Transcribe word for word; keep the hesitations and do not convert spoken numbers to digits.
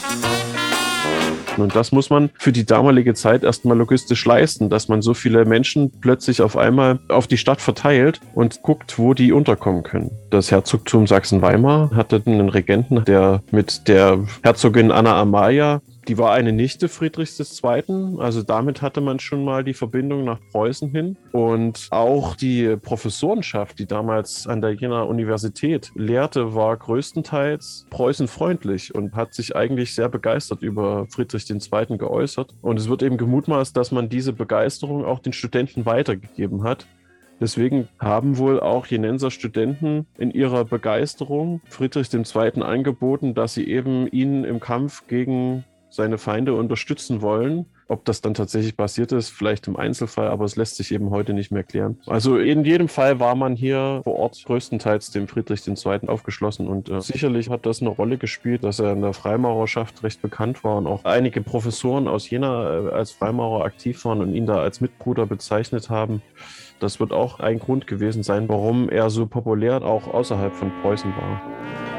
Und das muss man für die damalige Zeit erstmal logistisch leisten, dass man so viele Menschen plötzlich auf einmal auf die Stadt verteilt und guckt, wo die unterkommen können. Das Herzogtum Sachsen-Weimar hatte einen Regenten, der mit der Herzogin Anna Amalia, die war eine Nichte Friedrichs des Zweiten. Also damit hatte man schon mal die Verbindung nach Preußen hin. Und auch die Professorenschaft, die damals an der Jenaer Universität lehrte, war größtenteils preußenfreundlich und hat sich eigentlich sehr begeistert über Friedrich den Zweiten geäußert. Und es wird eben gemutmaßt, dass man diese Begeisterung auch den Studenten weitergegeben hat. Deswegen haben wohl auch Jenenser Studenten in ihrer Begeisterung Friedrich dem Zweiten angeboten, dass sie eben ihn im Kampf gegen seine Feinde unterstützen wollen. Ob das dann tatsächlich passiert ist, vielleicht im Einzelfall, aber es lässt sich eben heute nicht mehr klären. Also in jedem Fall war man hier vor Ort größtenteils dem Friedrich dem Zweiten aufgeschlossen und äh, sicherlich hat das eine Rolle gespielt, dass er in der Freimaurerschaft recht bekannt war und auch einige Professoren aus Jena äh, als Freimaurer aktiv waren und ihn da als Mitbruder bezeichnet haben. Das wird auch ein Grund gewesen sein, warum er so populär auch außerhalb von Preußen war.